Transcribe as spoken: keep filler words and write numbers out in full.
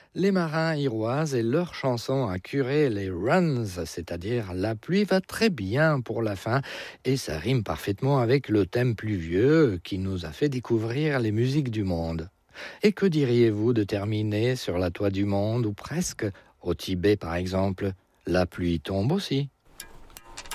Les marins iroisent et leur chanson à curer les runs, c'est-à-dire la pluie va très bien pour la fin et ça rime parfaitement avec le thème pluvieux qui nous a fait découvrir les musiques du monde. Et que diriez-vous de terminer sur la toit du monde ou presque, au Tibet par exemple? La pluie tombe aussi.